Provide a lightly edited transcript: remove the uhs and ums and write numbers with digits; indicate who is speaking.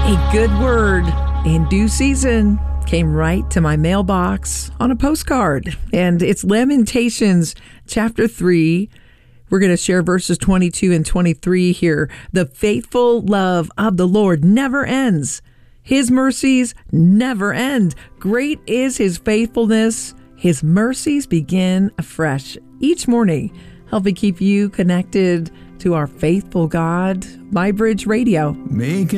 Speaker 1: A good word in due season came right to my mailbox on a postcard. And it's Lamentations chapter 3. We're going to share verses 22 and 23 here. The faithful love of the Lord never ends. His mercies never end. Great is his faithfulness. His mercies begin afresh each morning, helping keep you connected to our faithful God. My Bridge Radio.